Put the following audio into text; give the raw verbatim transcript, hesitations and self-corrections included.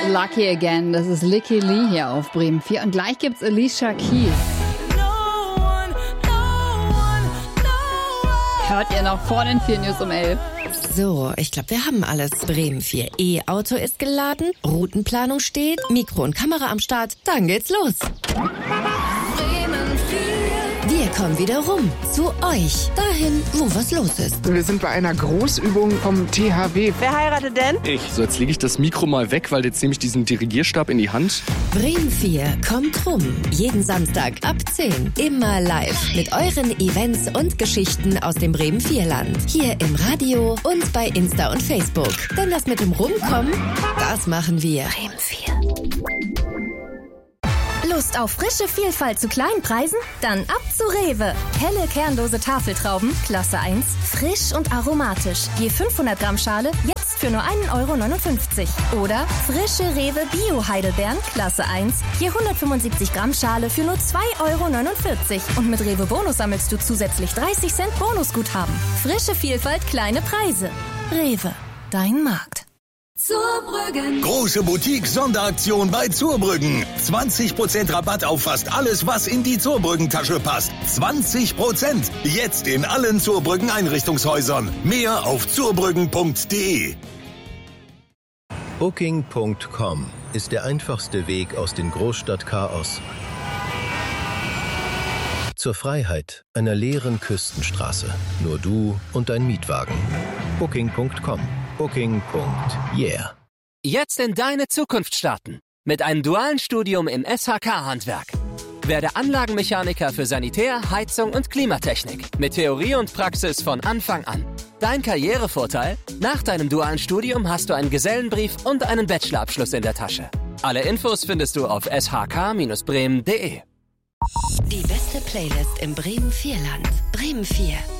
Lucky Again, das ist Licky Lee hier auf Bremen vier. Und gleich gibt's Alicia Keys. Hört ihr noch vor den vier News um elf. So, ich glaube, wir haben alles. Bremen vier. E-Auto ist geladen, Routenplanung steht, Mikro und Kamera am Start. Dann geht's los. Bremen vier. Wir kommen wieder rum. Zu euch. Dahin, wo was los ist. Wir sind bei einer Großübung vom T H W. Wer heiratet denn? Ich. So, jetzt lege ich das Mikro mal weg, weil jetzt nehme ich diesen Dirigierstab in die Hand. Bremen vier kommt rum. Jeden Samstag ab zehn. Immer live. Mit euren Events und Geschichten aus dem Bremen vier Land. Hier im Radio und bei Insta und Facebook. Denn das mit dem Rumkommen, das machen wir. Bremen vier. Lust auf frische Vielfalt zu kleinen Preisen? Dann ab zu Rewe. Helle kernlose Tafeltrauben, Klasse eins, frisch und aromatisch. Je fünfhundert Gramm Schale, jetzt für nur ein Euro neunundfünfzig. Oder frische Rewe Bio-Heidelbeeren, Klasse eins, je hundertfünfundsiebzig Gramm Schale für nur zwei Euro neunundvierzig. Und mit Rewe Bonus sammelst du zusätzlich dreißig Cent Bonusguthaben. Frische Vielfalt, kleine Preise. Rewe, dein Markt. Zurbrüggen. Große Boutique-Sonderaktion bei Zurbrüggen. zwanzig Prozent Rabatt auf fast alles, was in die Zurbrüggen-Tasche passt. zwanzig Prozent. Jetzt in allen Zurbrüggen-Einrichtungshäusern. Mehr auf zurbrüggen punkt de. Booking Punkt com ist der einfachste Weg aus dem Großstadtchaos zur Freiheit einer leeren Küstenstraße. Nur du und dein Mietwagen. Booking Punkt com. Booking. Yeah. Jetzt in deine Zukunft starten. Mit einem dualen Studium im S H K-Handwerk. Werde Anlagenmechaniker für Sanitär, Heizung und Klimatechnik. Mit Theorie und Praxis von Anfang an. Dein Karrierevorteil? Nach deinem dualen Studium hast du einen Gesellenbrief und einen Bachelorabschluss in der Tasche. Alle Infos findest du auf s h k Bindestrich bremen punkt de. Die beste Playlist im Bremen vier Land. Bremen vier.